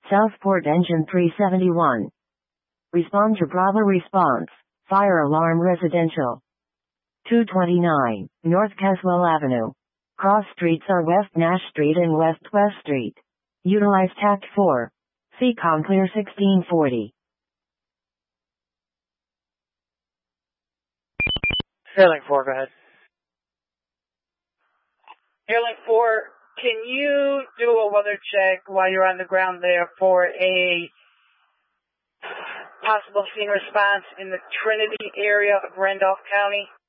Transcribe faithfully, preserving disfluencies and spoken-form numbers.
Southport Engine three seventy-one. Respond to Bravo response. Fire alarm residential. two twenty-nine, North Caswell Avenue. Cross streets are West Nash Street and West West Street. Utilize Tact four. C COM clear sixteen forty. Airlink four, go ahead. Airlink four, can you do a weather check while you're on the ground there for a possible scene response in the Trinity area of Randolph County?